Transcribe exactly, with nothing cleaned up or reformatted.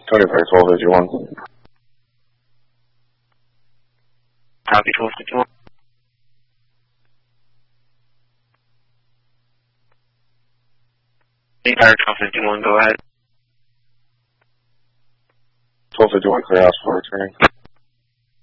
Tony Fire twelve fifty-one. Copy twelve fifty-one. Tony Fire twelve fifty-one, go ahead. twelve fifty-one, clear house for returning.